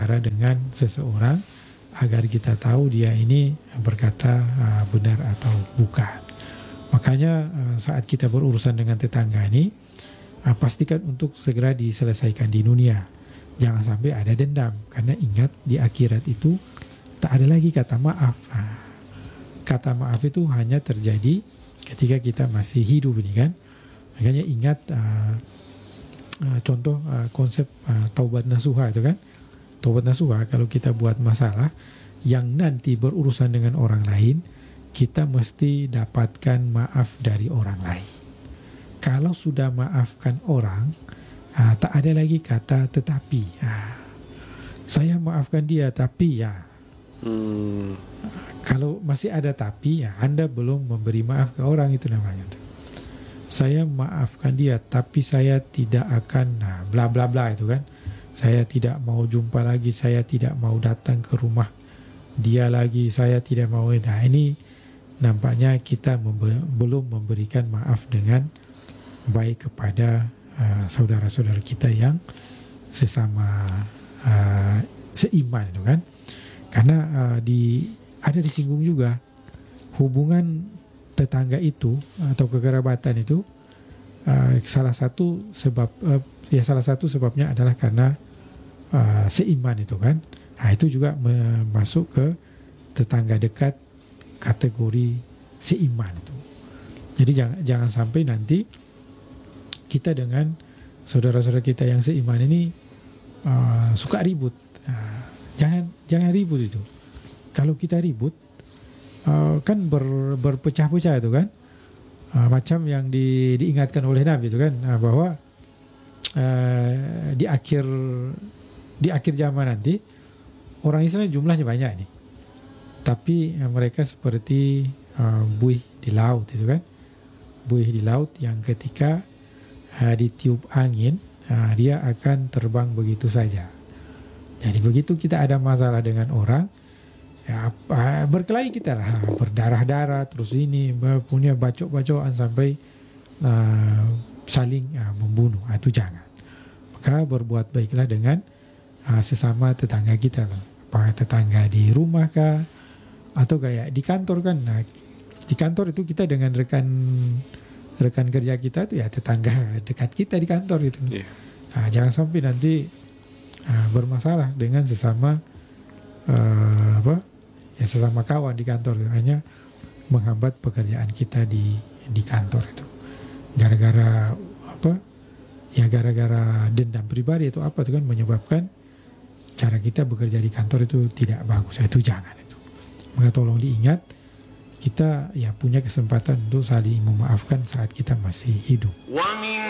berbicara dengan seseorang agar kita tahu dia ini berkata benar atau bukan. Makanya saat kita berurusan dengan tetangga ini, pastikan untuk segera diselesaikan di dunia. Jangan sampai ada dendam, karena ingat di akhirat itu tak ada lagi kata maaf. Kata maaf itu hanya terjadi ketika kita masih hidup ini kan. Makanya ingat contoh konsep taubat nasuha itu kan. Taubat nasuha, kalau kita buat masalah yang nanti berurusan dengan orang lain, kita mesti dapatkan maaf dari orang lain. Kalau sudah maafkan orang, tak ada lagi kata tetapi. Saya maafkan dia tapi ya. Kalau masih ada tapi, ya Anda belum memberi maaf ke orang, itu namanya. Saya maafkan dia tapi saya tidak akan bla bla bla itu kan. Saya tidak mau jumpa lagi, saya tidak mau datang ke rumah dia lagi, saya tidak mau. Nah, ini nampaknya kita belum memberikan maaf dengan baik kepada saudara-saudara kita yang sesama seiman itu kan. Karena ada disinggung juga hubungan tetangga itu atau kekerabatan itu salah satu sebabnya adalah karena seiman itu kan. Nah, itu juga masuk ke tetangga dekat kategori seiman itu. Jadi jangan sampai nanti kita dengan saudara-saudara kita yang seiman ini suka ribut. Jangan ribut itu. Kalau kita ribut kan berpecah-pecah itu kan. Macam yang diingatkan oleh Nabi itu kan, bahwa di akhir zaman nanti orang Islam jumlahnya banyak nih, tapi mereka seperti buih di laut itu kan. Buih di laut yang ketika ditiup angin dia akan terbang begitu saja. Jadi begitu kita ada masalah dengan orang, ya, berkelahi kita lah, berdarah-darah, terus ini punya bacok-bacokan sampai saling membunuh. Itu jangan. Maka berbuat baiklah dengan sesama tetangga kita lah. Apakah tetangga di rumah kah, atau kayak di kantor kan. Nah, di kantor itu kita dengan rekan kerja kita itu ya tetangga dekat kita di kantor gitu. Yeah. Jangan sampai nanti bermasalah dengan sesama sesama kawan di kantor, hanya menghambat pekerjaan kita di kantor itu. Gara-gara gara-gara dendam pribadi itu itu kan menyebabkan cara kita bekerja di kantor itu tidak bagus. Itu jangan itu. Maka tolong diingat, kita ya punya kesempatan untuk saling memaafkan saat kita masih hidup.